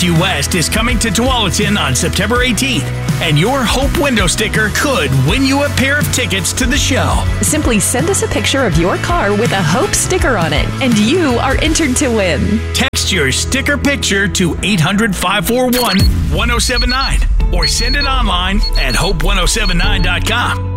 Due West is coming to Tualatin on September 18th, and your Hope window sticker could win you a pair of tickets to the show. Simply send us a picture of your car with a Hope sticker on it, and you are entered to win. Text your sticker picture to 800-541-1079 or send it online at hope1079.com.